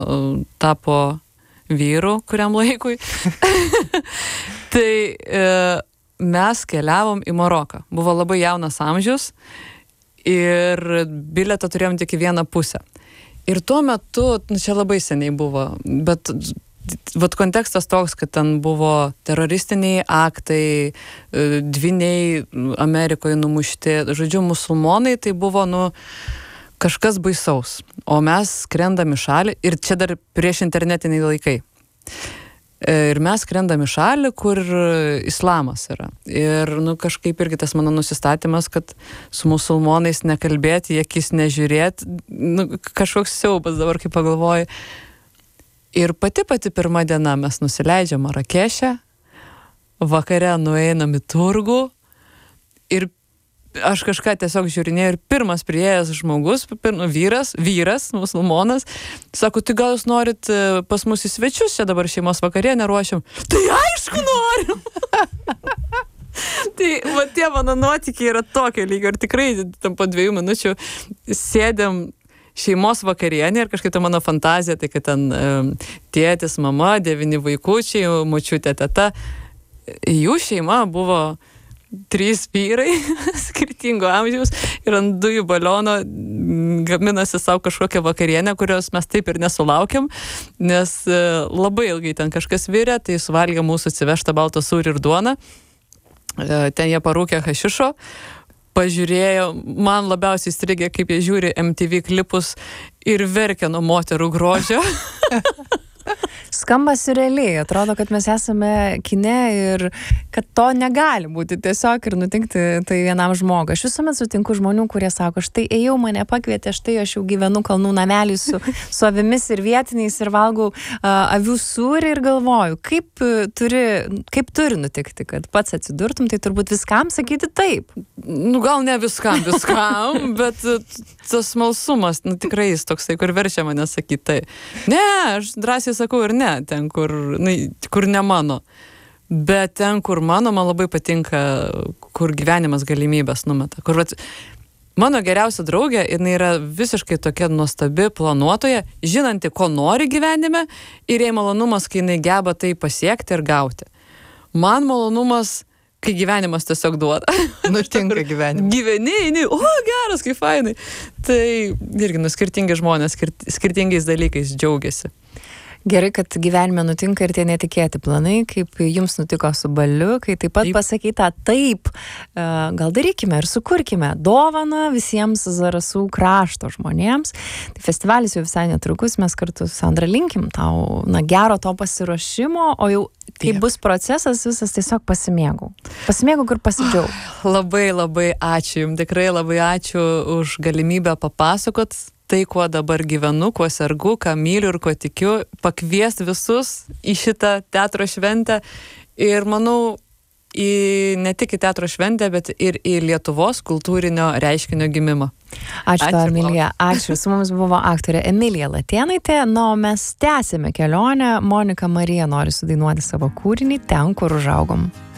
tapo vyru kuriam laikui. Tai mes keliavom į Maroką. Buvo labai jaunas amžius ir bilietą turėjom tik į vieną pusę. Ir tuo metu, čia labai seniai buvo, bet vat kontekstas toks, kad ten buvo teroristiniai aktai, dvyniai Amerikoje numušti, žodžiu, musulmonai, tai buvo, kažkas baisaus. O mes skrendam į šalį, ir čia dar prieš internetiniai laikai. Ir mes skrendam į šalį, kur islamas yra. Ir, kažkaip irgi tas mano nusistatymas, kad su musulmonais nekalbėti, į akis nežiūrėti, kažkoks siaubas dabar, kai pagalvoju. Ir pati pirma diena mes nusileidžiam Marakeše, vakare nueinam į turgų ir aš kažką tiesiog žiūrinėjau ir pirmas priėjęs žmogus, vyras, musulmonas, sako, tai gal jūs norit pas mus į svečius, čia dabar šeimos vakarienę ruošiam? Tai aišku norim! Tai tie mano nuotykiai yra tokio lygio ir tikrai po 2 minučių sėdėm šeimos vakarienė ir kažkaip ta mano fantazija, tai kad ten tėtis, mama, 9 vaikučiai, močiutė, teta. Jų šeima buvo 3 vyrai skirtingo amžiaus ir ant dujų baliono gaminasi savo kažkokią vakarienę, kurios mes taip ir nesulaukėm, nes labai ilgai ten kažkas virė, tai suvalgė mūsų atsivežtą baltą sūrį ir duoną. Ten jie parūkė hašišo. Pažiūrėjo, man labiausiai įstrigė, kaip jie žiūri MTV klipus ir verkia nuo moterų grožio. Skamba siurrealiai, atrodo, kad mes esame kine ir kad to negali būti tiesiog ir nutikti tai vienam žmogui. Aš visuomet sutinku žmonių, kurie sako, štai ėjau, mane pakvietė, štai aš jau gyvenu kalnų namelį su avimis ir vietiniais ir valgau avių sūrį ir galvoju, kaip turi nutikti, kad pats atsidurtum, tai turbūt viskam sakyti taip. Gal ne viskam, bet tas smalsumas, tikrai jis toksai, kur verčia mane sakyti tai. Ne, aš drąsiai sakau ir ne, ten, kur ne mano. Bet ten, kur mano, man labai patinka, kur gyvenimas galimybės numeta. Kur mano geriausia draugė, jinai yra visiškai tokia nuostabi planuotoja, žinanti, ko nori gyvenime, ir jai malonumas, kai jinai geba tai pasiekti ir gauti. Man malonumas, kai gyvenimas tiesiog duoda. Nutinka gyvenimas. Gyveni, geras, kaip fainai. Tai irgi skirtingi žmonės, skirtingais dalykais džiaugiasi. Gerai, kad gyvenime nutinka ir tie netikėti planai, kaip jums nutiko su baliu, kai taip pat pasakyta taip, gal darykime ir sukurkime dovaną visiems Zarasų krašto žmonėms. Tai festivalis jau visai netrukus, mes kartu su Sandra linkim tau gero to pasiruošimo, o jau kai bus procesas, visas tiesiog pasimėgau. Pasimėgau ir pasidžiaugau. Labai, labai ačiū jums, tikrai labai ačiū už galimybę papasakot tai, kuo dabar gyvenu, kuo sergu, ką myliu ir kuo tikiu, pakviesti visus į šitą teatro šventę ir manau, ne tik į teatro šventę, bet ir į Lietuvos kultūrinio reiškinio gimimą. Ačiū, Emilija. Ačiū. Su mumis buvo aktorė Emilija Latėnaitė. O mes tęsime kelionę. Monika Marija nori sudainuoti savo kūrinį Ten, kur užaugom.